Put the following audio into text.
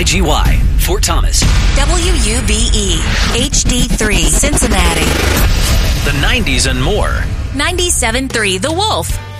KIGY, Fort Thomas. WUBE, HD3, Cincinnati. The 90s and more. 97.3 The Wolf.